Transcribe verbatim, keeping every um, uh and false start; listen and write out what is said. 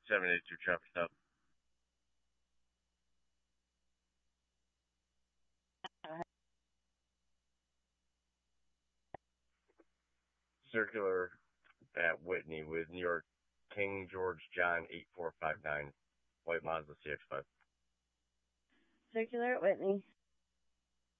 seven eight two traffic stop. Circular at Whitney with New York King George John eight four five nine. White Mazda C X five. Circular at Whitney.